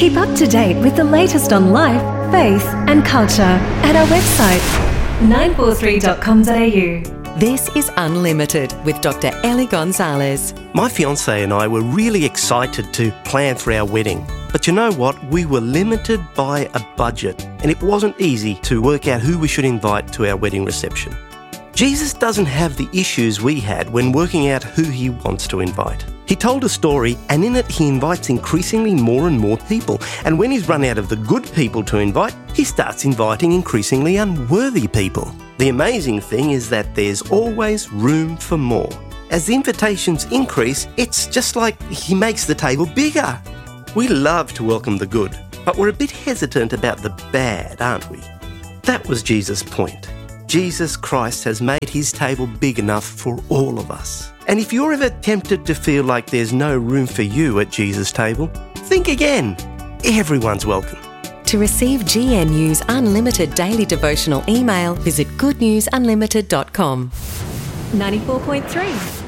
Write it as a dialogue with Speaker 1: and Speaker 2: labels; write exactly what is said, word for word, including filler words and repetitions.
Speaker 1: Keep up to date with the latest on life, faith and culture at our website, nine four three dot com dot a u.
Speaker 2: This is Unlimited with Doctor Ellie Gonzalez.
Speaker 3: My fiancée and I were really excited to plan for our wedding. But you know what? We were limited by a budget, and it wasn't easy to work out who we should invite to our wedding reception. Jesus doesn't have the issues we had when working out who he wants to invite. He told a story, and in it he invites increasingly more and more people. And when he's run out of the good people to invite, he starts inviting increasingly unworthy people. The amazing thing is that there's always room for more. As the invitations increase, it's just like he makes the table bigger. We love to welcome the good, but we're a bit hesitant about the bad, aren't we? That was Jesus' point. Jesus Christ has made his table big enough for all of us. And if you're ever tempted to feel like there's no room for you at Jesus' table, think again. Everyone's welcome.
Speaker 2: To receive G N U's unlimited daily devotional email, visit good news unlimited dot com.
Speaker 1: ninety-four point three